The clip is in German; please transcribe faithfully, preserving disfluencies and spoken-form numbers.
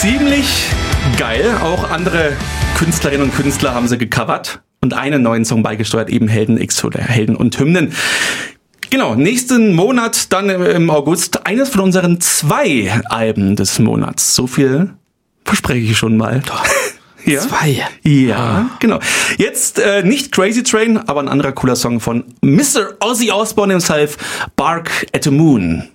Ziemlich geil. Auch andere Künstlerinnen und Künstler haben sie gecovert und einen neuen Song beigesteuert, eben Helden X oder Helden und Hymnen. Genau, nächsten Monat, dann im August, eines von unseren zwei Alben des Monats. So viel verspreche ich schon mal. Doch. Ja. Zwei. Ja, ah. genau. Jetzt äh, nicht Crazy Train, aber ein anderer cooler Song von Mister Ozzy Osbourne himself, Bark at the Moon.